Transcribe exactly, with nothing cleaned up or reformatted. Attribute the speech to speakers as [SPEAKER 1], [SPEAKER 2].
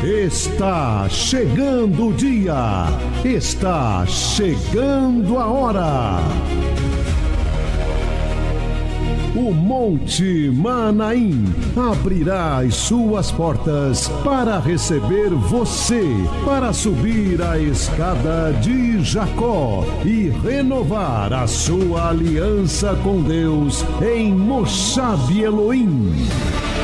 [SPEAKER 1] Está chegando o dia, está chegando a hora. O Monte Manaim abrirá as suas portas para receber você, para subir a escada de Jacó e renovar a sua aliança com Deus em Moshabe Elohim.